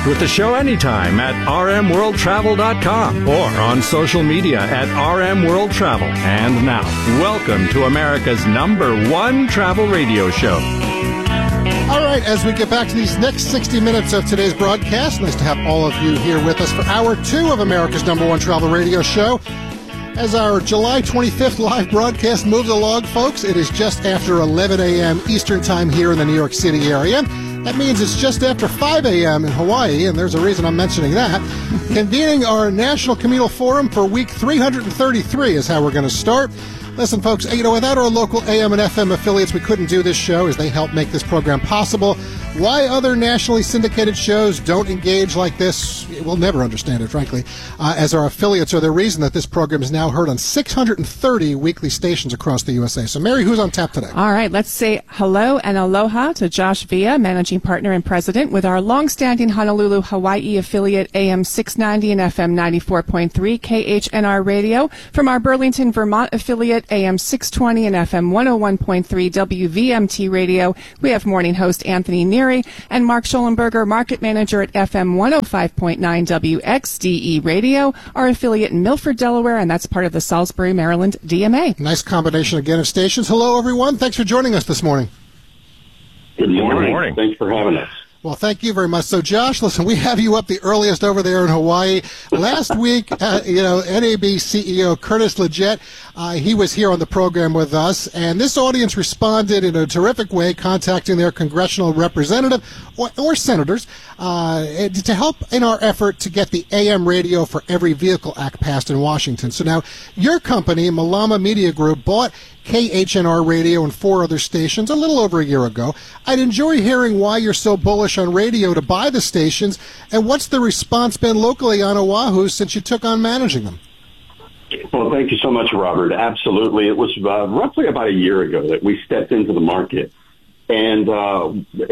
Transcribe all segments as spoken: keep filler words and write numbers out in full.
with the show anytime at r m world travel dot com or on social media at R M World Travel. And now, welcome to America's number one travel radio show. All right, as we get back to these next sixty minutes of today's broadcast, nice to have all of you here with us for hour two of America's number one travel radio show. As our July twenty-fifth live broadcast moves along, folks, it is just after eleven a.m. Eastern Time here in the New York City area. That means it's just after five a.m. in Hawaii, and there's a reason I'm mentioning that. Convening our National Communal Forum for week three hundred thirty-three is how we're going to start. Listen, folks, you know, without our local A M and F M affiliates, we couldn't do this show as they help make this program possible. Why other nationally syndicated shows don't engage like this, we'll never understand it, frankly, uh, as our affiliates are the reason that this program is now heard on six hundred thirty weekly stations across the U S A. So, Mary, who's on tap today? All right, let's say hello and aloha to Josh Villa, managing partner and president with our longstanding Honolulu, Hawaii affiliate A M six ninety and F M ninety-four point three K H N R Radio. From our Burlington, Vermont affiliate A M six twenty and F M one oh one point three W V M T Radio, we have morning host Anthony Neary and Mark Schollenberger, market manager at F M one oh five point nine W X D E Radio, our affiliate in Milford, Delaware, and that's part of the Salisbury, Maryland D M A. Nice combination again of stations. Hello, everyone. Thanks for joining us this morning. Good morning. Good morning. Thanks for having us. Well, thank you very much. So, Josh, listen, we have you up the earliest over there in Hawaii. Last week, uh, you know, N A B C E O Curtis Leggett, uh, he was here on the program with us, and this audience responded in a terrific way, contacting their congressional representative or, or senators uh, to help in our effort to get the A M Radio for Every Vehicle Act passed in Washington. So now, your company, Malama Media Group, bought K H N R Radio and four other stations a little over a year ago. I'd enjoy hearing why you're so bullish on radio to buy the stations, and what's the response been locally on Oahu since you took on managing them? Well, thank you so much, Robert. Absolutely. It was uh, roughly about a year ago that we stepped into the market. And uh,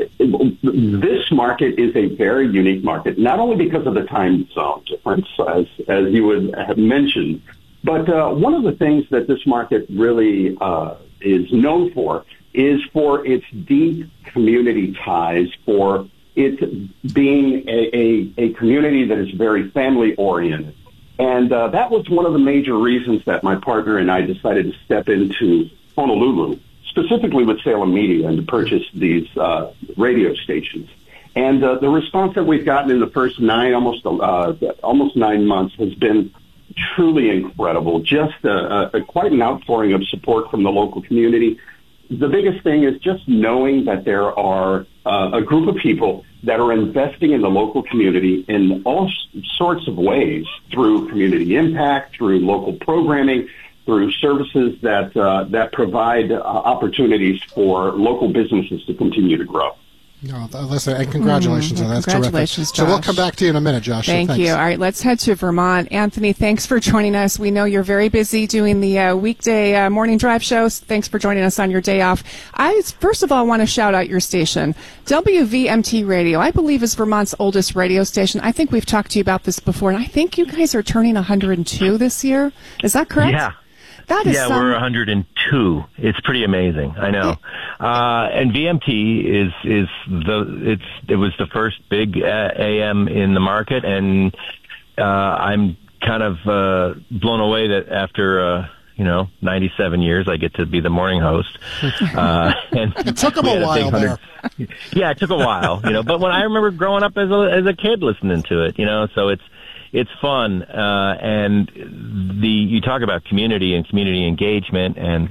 this market is a very unique market, not only because of the time zone difference, as, as you would have mentioned, but uh, one of the things that this market really uh, is known for is for its deep community ties, for it being a, a, a community that is very family-oriented. And uh, that was one of the major reasons that my partner and I decided to step into Honolulu, specifically with Salem Media, and to purchase these uh, radio stations. And uh, the response that we've gotten in the first nine, almost uh, almost nine months, has been truly incredible. Just a, a, quite an outpouring of support from the local community. The biggest thing is just knowing that there are uh, a group of people that are investing in the local community in all sorts of ways, through community impact, through local programming, through services that uh, that provide uh, opportunities for local businesses to continue to grow. No, listen, and congratulations mm, on that. That's congratulations, terrific. So we'll come back to you in a minute, Josh. Thank so you. All right, let's head to Vermont. Anthony, thanks for joining us. We know you're very busy doing the uh, weekday uh, morning drive shows. Thanks for joining us on your day off. I first of all want to shout out your station, W V M T Radio. I believe is Vermont's oldest radio station. I think we've talked to you about this before, and I think you guys are turning one hundred two this year. Is that correct? Yeah. That is yeah, some... we're one hundred two. It's pretty amazing. I know. Uh, and V M T is is the it's it was the first big uh, A M in the market, and uh, I'm kind of uh, blown away that after uh, you know ninety-seven years, I get to be the morning host. Uh, and it took him a while there. Yeah, it took a while, you know. But when I remember growing up as a as a kid listening to it, you know, so it's. It's fun, uh, and the you talk about community and community engagement, and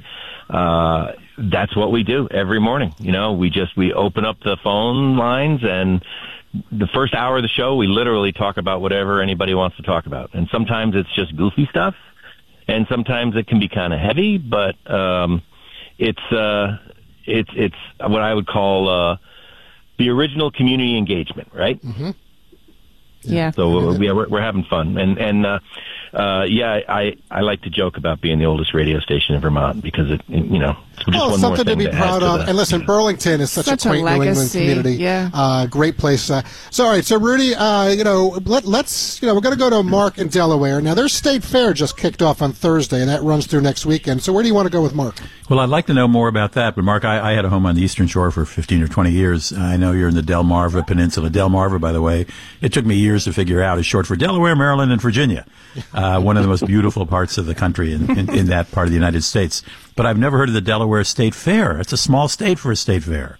uh, that's what we do every morning. You know, we just we open up the phone lines, and the first hour of the show, we literally talk about whatever anybody wants to talk about. And sometimes it's just goofy stuff, and sometimes it can be kind of heavy, but um, it's uh, it's it's what I would call uh, the original community engagement, right? Mm-hmm. Yeah. So uh, yeah, we're, we're having fun, and and uh, uh, yeah, I, I like to joke about being the oldest radio station in Vermont because it, you know, it's just oh, one something more thing to be to proud of. the, And listen, Burlington is such, such a quaint a New England legacy, community. yeah. Uh, great place. Uh, so, all right. So, Rudy, uh, you know, let, let's, you know, we're going to go to Mark in Delaware. Now, their state fair just kicked off on Thursday, and that runs through next weekend. So, where do you want to go with Mark? Well, I'd like to know more about that. But, Mark, I, I had a home on the Eastern Shore for fifteen or twenty years. I know you're in the Delmarva Peninsula. Delmarva, by the way, it took me years to figure out, is short for Delaware, Maryland, and Virginia. Uh, one of the most beautiful parts of the country in, in, in that part of the United States. But I've never heard of the Delaware State Fair. It's a small state for a state fair.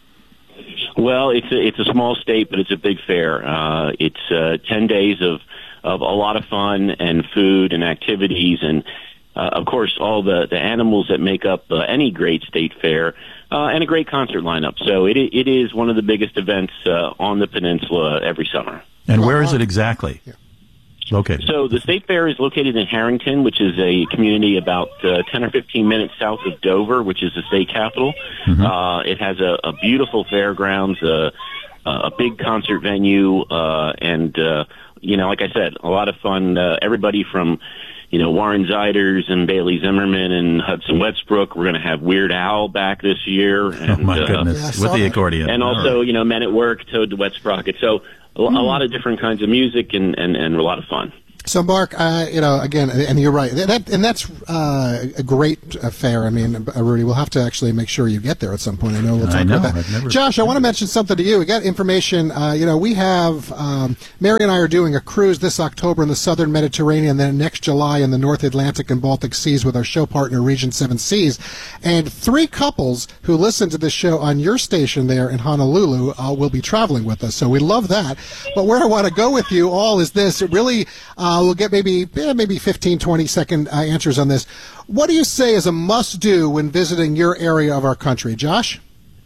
Well, it's a, it's a small state, but it's a big fair. Uh, it's uh, ten days of, of a lot of fun and food and activities and, uh, of course, all the, the animals that make up uh, any great state fair, uh, and a great concert lineup. So it it is one of the biggest events uh, on the peninsula every summer. And where is it exactly? Yeah. Located. So the state fair is located in Harrington, which is a community about uh, ten or fifteen minutes south of Dover, which is the state capital. Mm-hmm. Uh, it has a, a beautiful fairgrounds, uh, a big concert venue, uh, and, uh, you know, like I said, a lot of fun. Uh, everybody from, you know, Warren Zeiders and Bailey Zimmerman and Hudson Westbrook. We're going to have Weird Al back this year. And, oh, my goodness, uh, with the accordion. And also, right. you know, Men at Work, Toad the Wet Sprocket. So a, a lot of different kinds of music and, and, and a lot of fun. So, Mark, uh, you know, again, and you're right, that, and that's uh, a great affair. I mean, uh, Rudy, we'll have to actually make sure you get there at some point. I know we'll talk I know, about that. I've never, Josh, I want to mention something to you. We got information. Uh, you know, we have um, Mary and I are doing a cruise this October in the Southern Mediterranean, then next July in the North Atlantic and Baltic Seas with our show partner Region Seven Seas, and three couples who listen to this show on your station there in Honolulu uh, will be traveling with us. So we love that. But where I want to go with you all is this. It really, uh, we'll get maybe. Yeah, maybe fifteen, twenty second uh, answers on this. What do you say is a must-do when visiting your area of our country? Josh?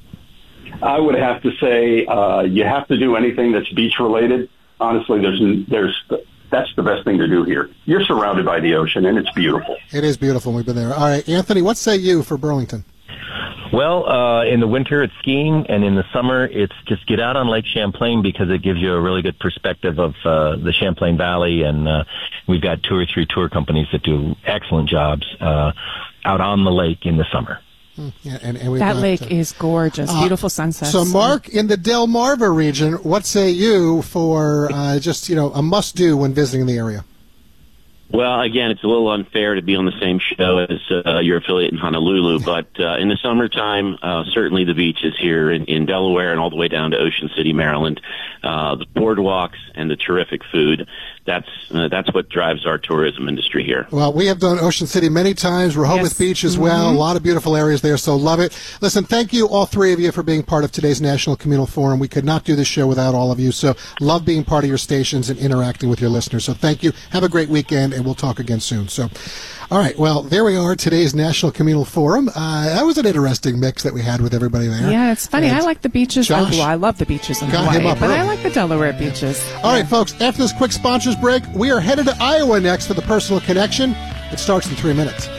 I would have to say uh, you have to do anything that's beach-related. Honestly, there's there's that's the best thing to do here. You're surrounded by the ocean, and it's beautiful. It is beautiful. We've been there. All right, Anthony, what say you for Burlington? Well, uh, in the winter it's skiing, and in the summer it's just get out on Lake Champlain because it gives you a really good perspective of uh, the Champlain Valley, and uh, we've got two or three tour companies that do excellent jobs uh, out on the lake in the summer. Yeah, and, and we've that got, lake uh, is gorgeous. uh, Beautiful sunsets. So, Mark, in the Delmarva region, what say you for uh, just, you know, a must-do when visiting the area? Well, again, it's a little unfair to be on the same show as uh, your affiliate in Honolulu, but uh, in the summertime, uh, certainly the beaches here in, in Delaware and all the way down to Ocean City, Maryland, uh, the boardwalks and the terrific food, that's uh, that's what drives our tourism industry here. Well, we have done Ocean City many times. Rehoboth Yes. Beach as well. Mm-hmm. A lot of beautiful areas there, so love it. Listen, thank you, all three of you, for being part of today's National Communal Forum. We could not do this show without all of you, so love being part of your stations and interacting with your listeners. So thank you. Have a great weekend, and we'll talk again soon. So, all right, well, there we are, today's National Communal Forum. Uh, that was an interesting mix that we had with everybody there. Yeah, it's funny. And I like the beaches. Josh Well, I love the beaches in got Hawaii, him up but I early. like the Delaware beaches. All right, folks, after this quick sponsors break, we are headed to Iowa next for the Personal Connection. It starts in three minutes.